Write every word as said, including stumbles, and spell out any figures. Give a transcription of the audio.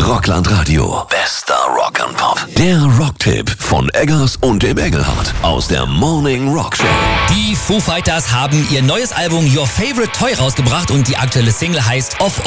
Rockland Radio. Bester Rock and Pop. Der Rocktipp von Eggers und dem Engelhardt aus der Morning Rock Show. Die Foo Fighters haben ihr neues Album Your Favorite Toy rausgebracht und die aktuelle Single heißt Of